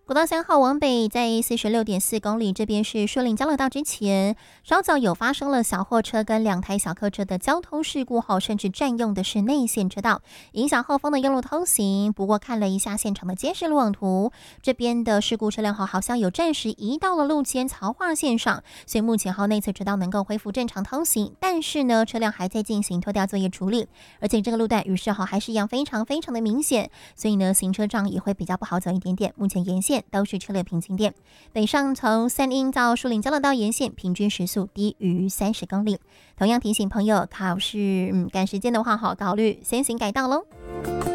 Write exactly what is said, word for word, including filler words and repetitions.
国道三号往北在四十六点四公里，这边是树林交流道之前，稍早有发生了小货车跟两台小客车的交通事故后，甚至占用的是内线车道，影响后方的右路通行。不过看了一下现场的监视路网图，这边的事故车辆号好像有暂时移到了路肩槽化线上，所以目前号内侧车道能够恢复正常通行，但是呢，车辆还在进行拖吊作业处理，而且这个路段雨势号还是一样非常非常的明显，所以呢，行车上也会比较不好走一点点。目前沿线都是车流平均点，北上从三鹰到树林交流道沿线平均时速低于三十公里。同样提醒朋友，考试嗯赶时间的话，好考虑先行改道喽。